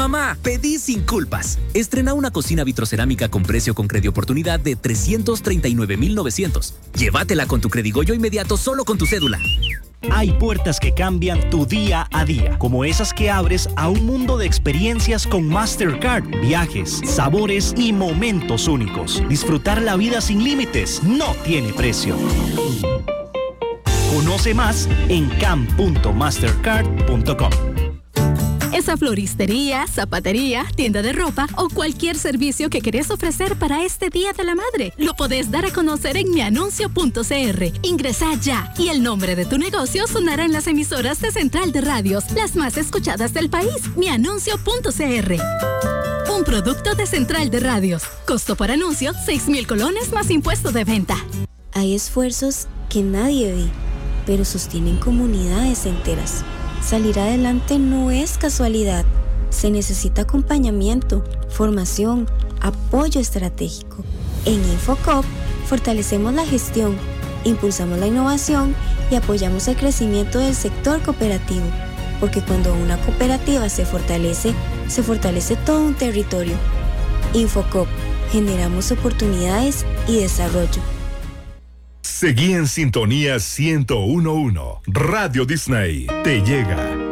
Mamá, pedí sin culpas. Estrena una cocina vitrocerámica con precio con Credioportunidad de 339,900. Llévatela con tu Credigoyo inmediato solo con tu cédula. Hay puertas que cambian tu día a día, como esas que abres a un mundo de experiencias con Mastercard, viajes, sabores y momentos únicos. Disfrutar la vida sin límites no tiene precio. Conoce más en cam.mastercard.com. Esa floristería, zapatería, tienda de ropa o cualquier servicio que querés ofrecer para este Día de la Madre, lo podés dar a conocer en mianuncio.cr. Ingresá ya y el nombre de tu negocio sonará en las emisoras de Central de Radios, las más escuchadas del país. mianuncio.cr. Un producto de Central de Radios. Costo por anuncio, 6,000 colones más impuesto de venta. Hay esfuerzos que nadie ve, pero sostienen comunidades enteras. Salir adelante no es casualidad. Se necesita acompañamiento, formación, apoyo estratégico. En Infocop fortalecemos la gestión, impulsamos la innovación y apoyamos el crecimiento del sector cooperativo. Porque cuando una cooperativa se fortalece todo un territorio. Infocop, generamos oportunidades y desarrollo. Seguí en sintonía 101.1. Radio Disney te llega.